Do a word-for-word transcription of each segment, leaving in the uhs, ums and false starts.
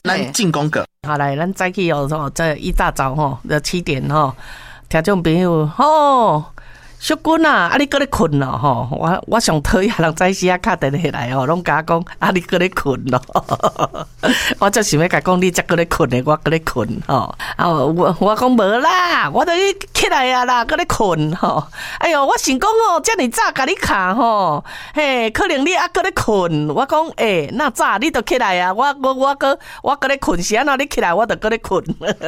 咱进攻个。 好来，咱早起哦，这一大早吼，就七点吼，听众朋友吼。小君啊，啊你搁咧困咯吼！我我上讨厌人早时啊敲电话来吼，拢甲我讲啊你搁咧困咯。我则想要甲讲你则搁咧困的，我搁咧困吼。啊我我讲无啦，我都起来啊啦，搁咧困吼。哎哟，我想讲哦，遮尔早甲你敲吼，嘿，可能你啊搁咧困。我讲诶，那早你都起来啊，我我我搁我搁咧困，是安怎你起来我都搁咧困。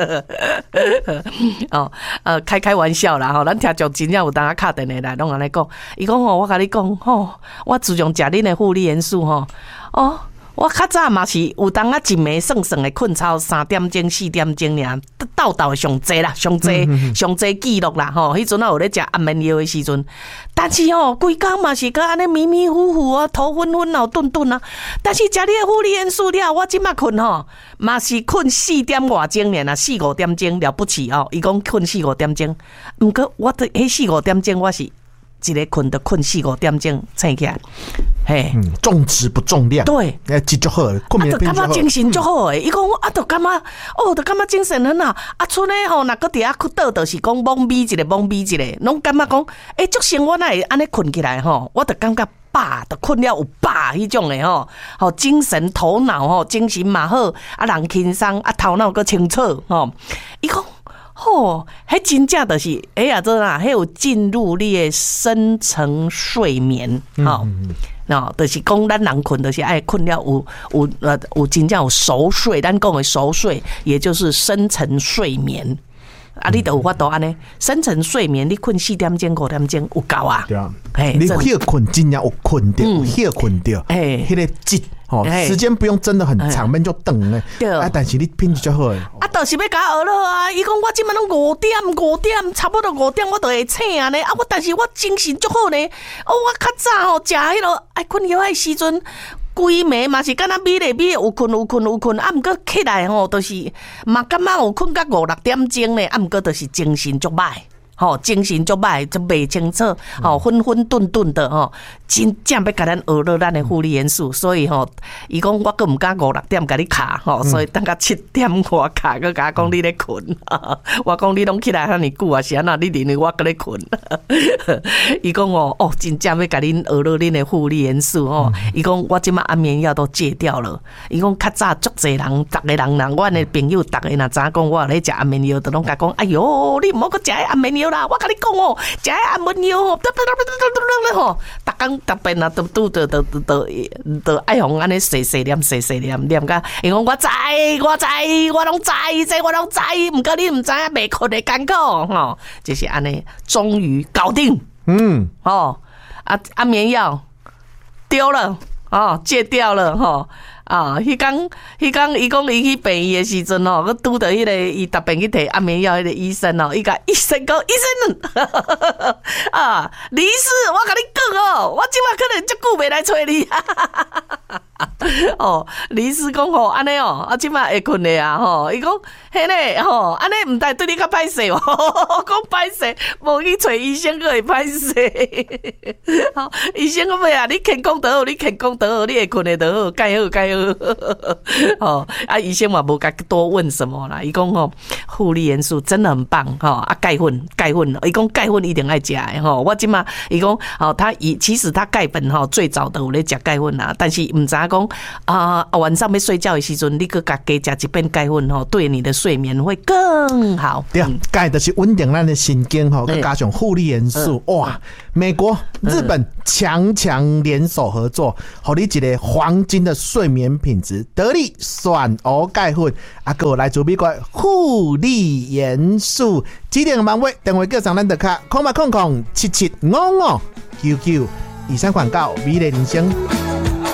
哦，呃，开开玩笑啦吼，咱听众真正有当啊敲电话来，拢安尼讲。伊讲吼，我甲你讲吼，我自从食恁的护理元素吼，哦，我较早嘛是有当啊一暝算算的困超三点钟、四点钟尔，斗斗上济啦，上济上济记录啦吼。迄阵啊有咧食安眠药的时阵，但是吼规工嘛是甲安尼迷迷糊糊啊，头昏昏啊，顿顿啊。但是食你的护理元素了，我即马困吼，嘛是困四点外钟尔啊，四五点钟了不起哦。伊讲困四五点钟，毋过我的迄四五点钟我是一个困就困四五点钟醒起来。嘿， 嗯，重质不重量， 对， 哎，这就好，困眠变就好。啊，就感觉精神就好诶。伊讲我啊，就感觉哦，就感觉精神很好。啊，剩诶吼，若搁伫遐倒，就是讲懵逼一个，懵逼一个，拢感觉讲，诶，足生我哪会安尼困起来吼？我就感觉饱，就困了有饱迄种诶吼，吼精神头脑吼，精神嘛好，啊人轻松，啊头脑搁清楚吼。伊讲。吼，迄真正就是哎呀，这啦，迄有进入你的深层睡眠，吼、嗯，喏，就是讲咱人困，就是爱困了有有呃有真正有熟睡，咱讲的熟睡，也就是深层睡眠。啊，你都有法度安尼，深层睡眠，你困四点钟、五点钟有够啊？ 对啊，你休困真正有困到，有休困到， 哎， 迄个质哦，时间不用真的很长，免就长嘞。对啊，但是你品质就好诶。 啊，就是要甲我学了啊！伊讲我即摆拢五点，五点差不多五点我就会醒啊呢。啊，我但是我精神足好呢。哦，我较早吼食迄落爱困药诶时阵。规暝嘛是敢若米咧米有困有困有困，啊毋过起来吼，都是嘛感觉有困到五六点钟咧，啊毋过都是精神足歹。吼，精神足歹，就袂清楚，吼，昏昏顿顿的吼，真正要甲咱学了咱的护理元素，所以吼，伊讲我阁毋敢五六点甲你卡，吼，所以等到七点外卡，佮甲我讲你咧困，我讲你拢起来遐尼久啊，是安那你认为我搁咧困？伊讲哦，哦，真正要甲恁学了恁的护理元素吼，伊讲我即马安眠药都戒掉了，伊讲较早足侪人，逐个人人，阮的朋友逐个若知影讲我咧食安眠药，都拢甲讲，哎哟，你毋好阁食安眠药。啦，我跟你讲哦，食安眠药哦，吼，逐工逐遍啊，都拄着都都都都爱互安尼细细念、细细念念甲。伊讲我知，我知，我拢知，这我拢知，毋过你毋知影未困的艰苦吼，就是安尼，终于搞定。嗯，哦，啊，安眠药丢了，哦，戒掉了，吼。啊，迄工迄工，伊讲伊去病院的时阵吼，佮拄着迄个伊逐遍去摕安眠药迄个医生哦，伊甲医生讲，医生啊，李医师，我甲你讲哦，我即摆可能足久袂来找你。哦，李医师讲吼，安尼哦，啊，即摆会困的啊，吼，伊讲迄个吼，安尼毋但对你较歹势哦，讲歹势，无去找医生佫会歹势。好，医生讲咩啊？你健康得好，你健康得好，你会困的得好，介好介好。哦，啊，医生嘛无甲多问什么啦，伊讲吼，护理元素真的很棒吼，啊，钙粉钙粉，伊讲钙粉一定爱食的吼，我即马伊讲哦，他以其实他钙粉吼最早都有咧食钙粉啦，但是毋知影讲啊晚上要睡觉的时阵，你搁加加食一片钙粉吼，对你的睡眠会更好。 对，钙就是稳定咱的神经吼，再加上护理元素，哇，美国、日本强强联手合作，互你一个黄金的睡眠品质，得力选欧钙粉，啊，还有来自美国护理元素，指定网位电话叫上咱的卡，空八空空七七五五九九，以上广告，美丽人生。